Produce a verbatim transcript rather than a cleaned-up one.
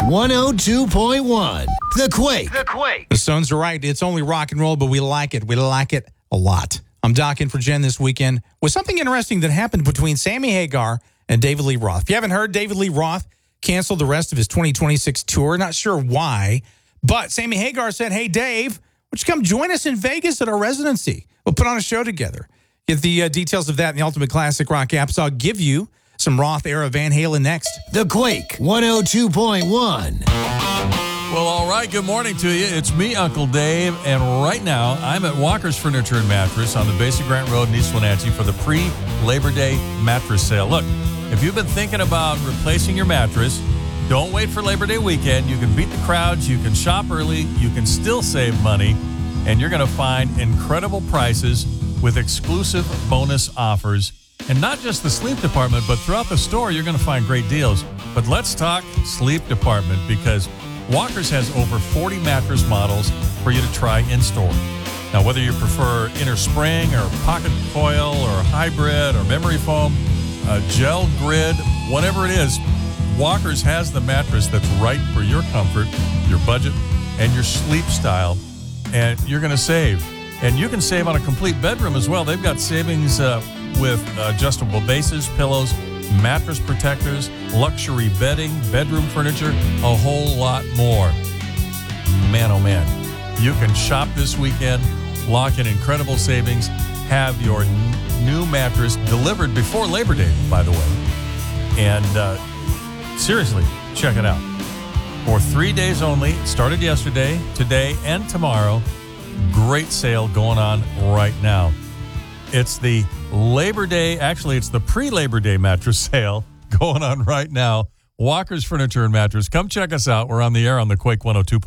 one oh two point one. The Quake. The Quake. The Stones are right. It's only rock and roll, but we like it. We like it a lot. I'm Doc in for Jen this weekend with something interesting that happened between Sammy Hagar and David Lee Roth. If you haven't heard, David Lee Roth canceled the rest of his twenty twenty-six tour. Not sure why, but Sammy Hagar said, hey, Dave, would you come join us in Vegas at our residency? We'll put on a show together. Get the uh, details of that in the Ultimate Classic Rock app. So I'll give you some Roth-era Van Halen next. The Quake, one oh two point one. Well, all right, good morning to you. It's me, Uncle Dave, and right now I'm at Walker's Furniture and Mattress on the Basic Grant Road in East Wenatchee for the pre-Labor Day mattress sale. Look, if you've been thinking about replacing your mattress, don't wait for Labor Day weekend. You can beat the crowds, you can shop early, you can still save money, and you're going to find incredible prices with exclusive bonus offers. And not just the sleep department, but throughout the store, you're going to find great deals. But let's talk sleep department, because Walker's has over forty mattress models for you to try in store. Now, whether you prefer inner spring or pocket coil or hybrid or memory foam, uh, gel grid, whatever it is, Walker's has the mattress that's right for your comfort, your budget, and your sleep style. And you're going to save. And you can save on a complete bedroom as well. They've got savings uh, with adjustable bases, pillows, mattress protectors, luxury bedding, bedroom furniture, a whole lot more. Man, oh man. You can shop this weekend, lock in incredible savings, have your n- new mattress delivered before Labor Day, by the way. And uh, seriously, check it out. For three days only, it started yesterday, today, and tomorrow. Great sale going on right now. It's the Labor Day, actually, it's the pre-Labor Day mattress sale going on right now. Walker's Furniture and Mattress. Come check us out. We're on the air on the Quake one oh two.